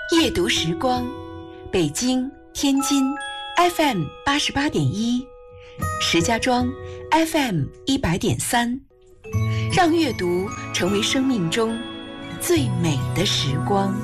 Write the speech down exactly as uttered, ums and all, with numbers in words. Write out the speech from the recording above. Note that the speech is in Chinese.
夜读时光，北京、天津 F M 八十八点一，石家庄 F M 一百点三，让阅读成为生命中最美的时光。